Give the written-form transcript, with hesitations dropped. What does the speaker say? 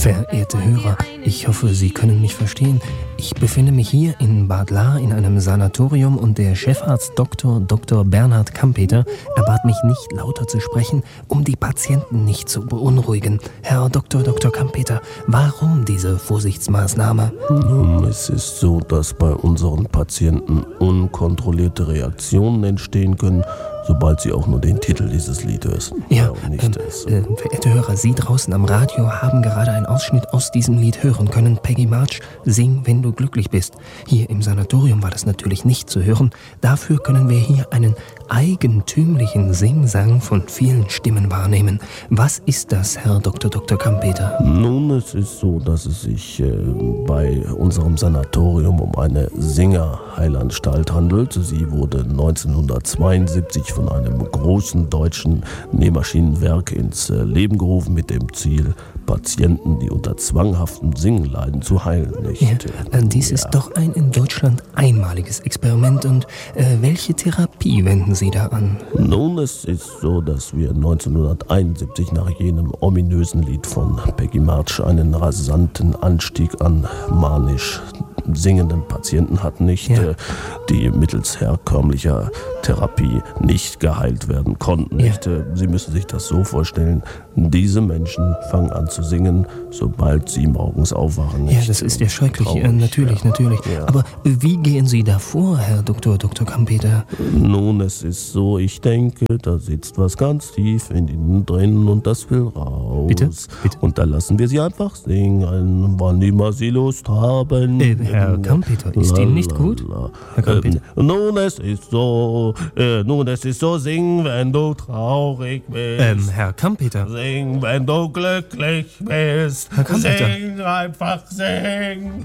Verehrte Hörer, ich hoffe, Sie können mich verstehen. Ich befinde mich hier in Bad Lahr in einem Sanatorium und der Chefarzt Dr. Bernhard Kampeter erbat mich nicht lauter zu sprechen, um die Patienten nicht zu beunruhigen. Herr Dr. Kampeter, warum diese Vorsichtsmaßnahme? Nun, es ist so, dass bei unseren Patienten unkontrollierte Reaktionen entstehen können, sobald sie auch nur den Titel dieses Liedes verehrte Hörer, Sie draußen am Radio haben gerade einen Ausschnitt aus diesem Lied hören können. Peggy March, Sing, wenn du glücklich bist. Hier im Sanatorium war das natürlich nicht zu hören. Dafür können wir hier einen eigentümlichen Singsang von vielen Stimmen wahrnehmen. Was ist das, Herr Dr. Kampeter? Nun, es ist so, dass es sich bei unserem Sanatorium um eine Singerheilanstalt handelt. Sie wurde 1972 von einem großen deutschen Nähmaschinenwerk ins Leben gerufen mit dem Ziel, Patienten, die unter zwanghaftem Singen leiden, zu heilen. Dies ist doch ein in Deutschland einmaliges Experiment. Und welche Therapie wenden Sie da an? Nun, es ist so, dass wir 1971 nach jenem ominösen Lied von Peggy March einen rasanten Anstieg an manisch singenden Patienten hatten, die mittels herkömmlicher Therapie nicht geheilt werden konnten. Sie müssen sich das so vorstellen, diese Menschen fangen an zu singen, sobald sie morgens aufwachen. Ja, das ist ja schrecklich, natürlich. Ja. Aber wie gehen Sie da vor, Herr Dr. Kampeter? Nun, es ist so, ich denke, da sitzt was ganz tief in ihnen drin und das will raus. Bitte? Und da lassen wir sie einfach singen, wann immer sie Lust haben. Herr Kampeter, ist Ihnen nicht gut? Herr Kampeter? Nun, es ist so, sing, wenn du traurig bist. Herr Kampeter? Sing, wenn du glücklich bist. Herr Kampeter? Sing, einfach sing.